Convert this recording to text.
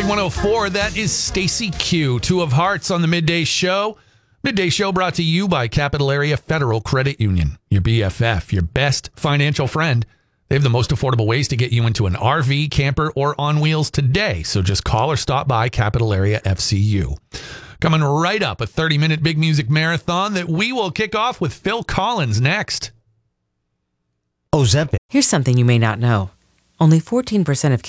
Big 104, that is Stacy Q. Two of Hearts on the Midday Show. Midday Show brought to you by Capital Area Federal Credit Union. Your BFF, your best financial friend. They have the most affordable ways to get you into an RV, camper, or on wheels today. So just call or stop by Capital Area FCU. Coming right up, a 30-minute big music marathon that we will kick off with Phil Collins next. Ozempic. Here's something you may not know. Only 14% of